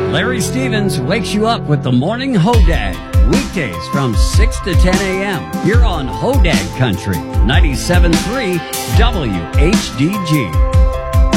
Larry Stevens wakes you up with the Morning Hodag. Weekdays from 6 to 10 a.m. You're on Hodag Country, 97.3 WHDG.